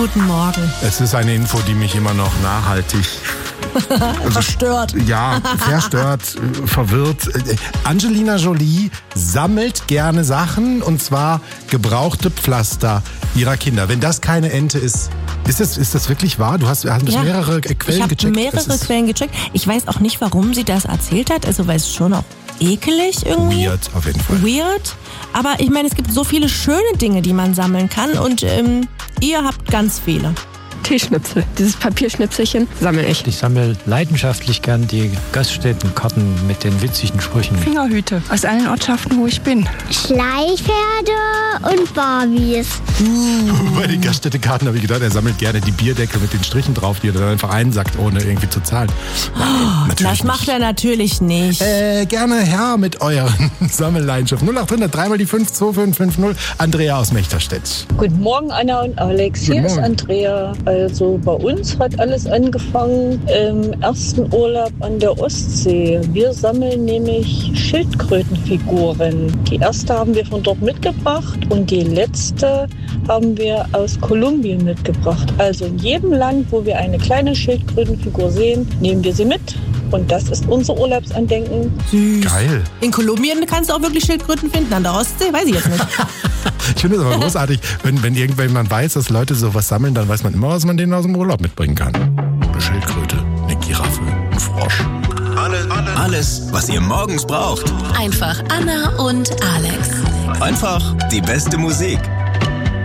Guten Morgen. Es ist eine Info, die mich immer noch nachhaltig verstört. Ja, verstört, verwirrt. Angelina Jolie sammelt gerne Sachen, und zwar gebrauchte Pflaster ihrer Kinder. Wenn das keine Ente ist das wirklich wahr? Du hast mehrere Quellen gecheckt. Ich habe mehrere Quellen gecheckt. Ich weiß auch nicht, warum sie das erzählt hat. Also, weil es schon auch ekelig irgendwie. Weird, auf jeden Fall. Weird. Aber ich meine, es gibt so viele schöne Dinge, die man sammeln kann, und ihr habt ganz viele. Teeschnipsel. Dieses Papierschnipselchen sammle ich. Ich sammle leidenschaftlich gern die Gaststättenkarten mit den witzigen Sprüchen. Fingerhüte aus allen Ortschaften, wo ich bin. Schleichpferde und Barbies. Bei den Gaststättenkarten habe ich gedacht, er sammelt gerne die Bierdeckel mit den Strichen drauf, die er dann einfach einsackt, ohne irgendwie zu zahlen. Nein, das macht er natürlich nicht. Gerne her mit euren Sammelleidenschaften. 0800 3 mal die 5 2550. Andrea aus Mechterstedt. Guten Morgen, Anna und Alex. Hier ist Andrea. Also bei uns hat alles angefangen im ersten Urlaub an der Ostsee. Wir sammeln nämlich Schildkrötenfiguren. Die erste haben wir von dort mitgebracht und die letzte haben wir aus Kolumbien mitgebracht. Also in jedem Land, wo wir eine kleine Schildkrötenfigur sehen, nehmen wir sie mit. Und das ist unser Urlaubsandenken. Süß. Geil. In Kolumbien kannst du auch wirklich Schildkröten finden. An der Ostsee weiß ich jetzt nicht. Ich finde es aber großartig, wenn irgendjemand weiß, dass Leute sowas sammeln, dann weiß man immer, was man denen aus dem Urlaub mitbringen kann. Eine Schildkröte, eine Giraffe, ein Frosch. Alles, was ihr morgens braucht. Einfach Anna und Alex. Einfach die beste Musik.